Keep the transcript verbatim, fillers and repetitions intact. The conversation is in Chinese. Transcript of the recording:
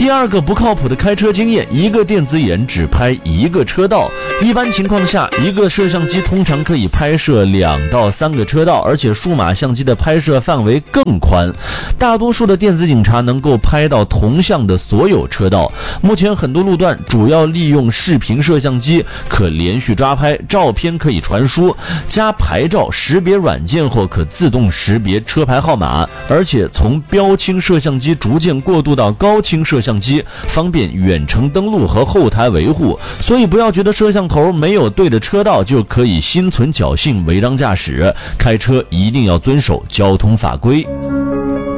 第二个不靠谱的开车经验，一个电子眼只拍一个车道。一般情况下，一个摄像机通常可以拍摄两到三个车道，而且数码相机的拍摄范围更宽。大多数的电子警察能够拍到同向的所有车道。目前很多路段主要利用视频摄像机，可连续抓拍，照片可以传输，加牌照识别软件后可自动识别车牌号码，而且从标清摄像机逐渐过渡到高清摄像机，方便远程登录和后台维护。所以不要觉得摄像头没有对的车道就可以心存侥幸违章驾驶，开车一定要遵守交通法规。